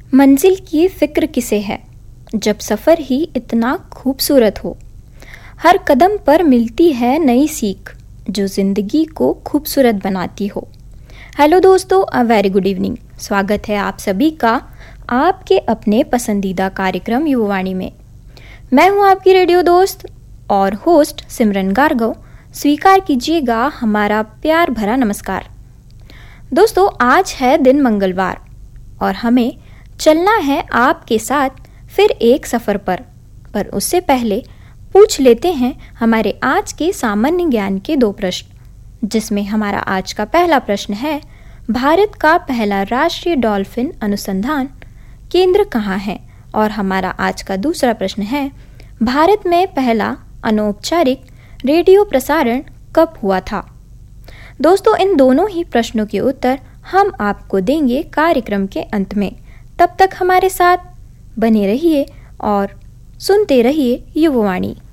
मंजिल की फिक्र किसे है जब सफ़र ही इतना खूबसूरत हो। हर कदम पर मिलती है नई सीख जो ज़िंदगी को खूबसूरत बनाती हो। हेलो दोस्तों, अ वेरी गुड इवनिंग। स्वागत है आप सभी का आपके अपने पसंदीदा कार्यक्रम युवावाणी में। मैं हूं आपकी रेडियो दोस्त और होस्ट सिमरन गार्गव। स्वीकार कीजिएगा हमारा प्यार भरा नमस्कार। दोस्तों, आज है दिन मंगलवार और हमें चलना है आपके साथ फिर एक सफ़र पर उससे पहले पूछ लेते हैं हमारे आज के सामान्य ज्ञान के 2 प्रश्न, जिसमें हमारा आज का पहला प्रश्न है, भारत का पहला राष्ट्रीय डॉल्फिन अनुसंधान केंद्र कहाँ है। और हमारा आज का दूसरा प्रश्न है, भारत में पहला अनौपचारिक रेडियो प्रसारण कब हुआ था। दोस्तों, इन दोनों ही प्रश्नों के उत्तर हम आपको देंगे कार्यक्रम के अंत में। तब तक हमारे साथ बने रहिए और सुनते रहिए युवावाणी।